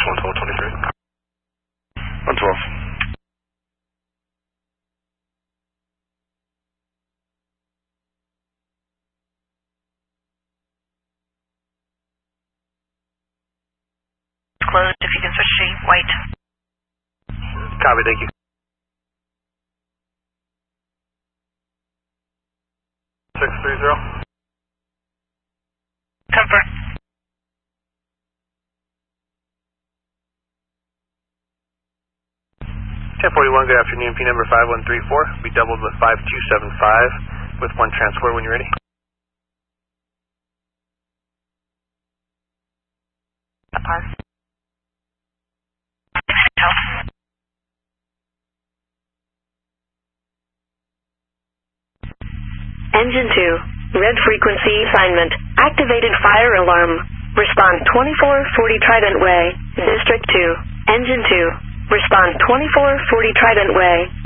112, 23. 112. Closed. If you can switch to white. Copy, thank you. 630. Confirm. 1041, good afternoon. P number 5134. We doubled with 5275 with one transport when you're ready. Apart. Engine 2, red frequency assignment. Activated fire alarm. Respond 2440 Trident Way, District 2. Engine 2, respond 2440 Trident Way,